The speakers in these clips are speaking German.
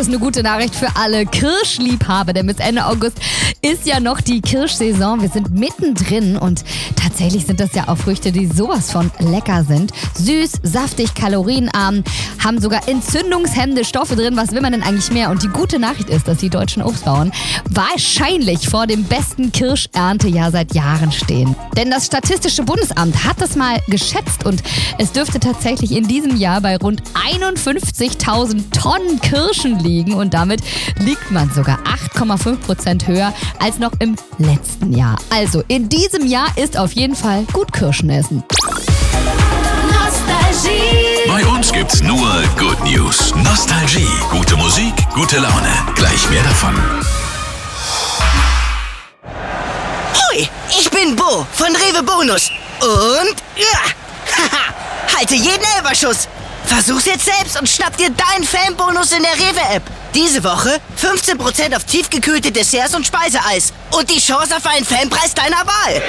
eine gute Nachricht für alle Kirschliebhaber, denn bis Ende August ist ja noch die Kirschsaison. Wir sind mittendrin und tatsächlich sind das ja auch Früchte, die sowas von lecker sind. Süß, saftig, kalorienarm, haben sogar entzündungshemmende Stoffe drin. Was will man denn eigentlich mehr? Und die gute Nachricht ist, dass die deutschen Obstbauern wahrscheinlich vor dem besten Kirscherntejahr seit Jahren stehen. Denn das Statistische Bundesamt hat das mal geschätzt und es dürfte tatsächlich in diesem Jahr bei rund 51.000 Tonnen Kirschen liegen und damit liegt man sogar 8,5% höher als noch im letzten Jahr. Also in diesem Jahr ist auf jeden Fall gut Kirschen essen. Nostalgie. Bei uns gibt's nur Good News. Nostalgie. Gute Musik, gute Laune. Gleich mehr davon. Hoi, ich bin Bo von Rewe Bonus. Und halte jeden Elferschuss. Versuch's jetzt selbst und schnapp dir deinen Fanbonus in der Rewe-App. Diese Woche 15% auf tiefgekühlte Desserts und Speiseeis. Und die Chance auf einen Fanpreis deiner Wahl.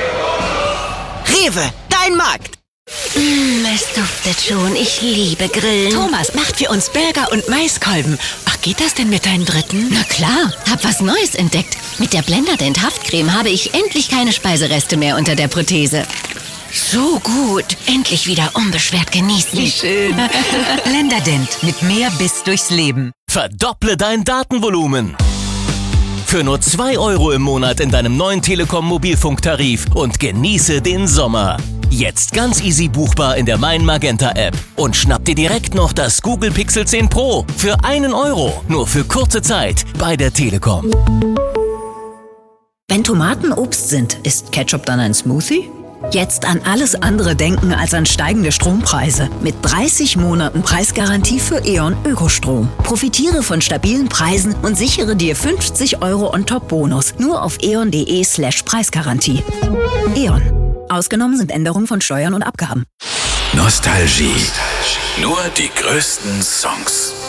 Rewe, dein Markt. Es duftet schon. Ich liebe Grillen. Thomas macht für uns Burger und Maiskolben. Ach, geht das denn mit deinen Dritten? Na klar, hab was Neues entdeckt. Mit der Blenderdent Haftcreme habe ich endlich keine Speisereste mehr unter der Prothese. So gut. Endlich wieder unbeschwert genießen. Wie schön. Blenderdent mit mehr Biss durchs Leben. Verdopple dein Datenvolumen. Für nur 2 € im Monat in deinem neuen Telekom-Mobilfunktarif und genieße den Sommer. Jetzt ganz easy buchbar in der Mein Magenta App. Und schnapp dir direkt noch das Google Pixel 10 Pro für 1 €. Nur für kurze Zeit bei der Telekom. Wenn Tomaten Obst sind, ist Ketchup dann ein Smoothie? Jetzt an alles andere denken als an steigende Strompreise. Mit 30 Monaten Preisgarantie für E.ON Ökostrom. Profitiere von stabilen Preisen und sichere dir 50 € on top Bonus. Nur auf eon.de/Preisgarantie. E.ON. Ausgenommen sind Änderungen von Steuern und Abgaben. Nostalgie. Nur die größten Songs.